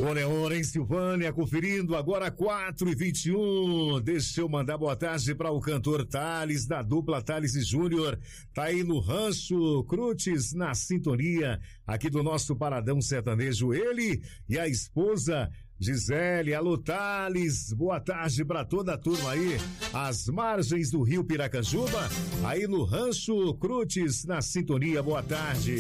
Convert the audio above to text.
Ora, em Silvânia, conferindo agora 4h21. Deixa eu mandar boa tarde para o cantor Thales, da dupla Thales e Júnior. Tá aí no Rancho Crutes, na sintonia aqui do nosso Paradão Sertanejo. Ele e a esposa Gisele. Alô, Thales, boa tarde para toda a turma aí, às margens do Rio Piracanjuba, aí no Rancho Crutes, na sintonia. Boa tarde.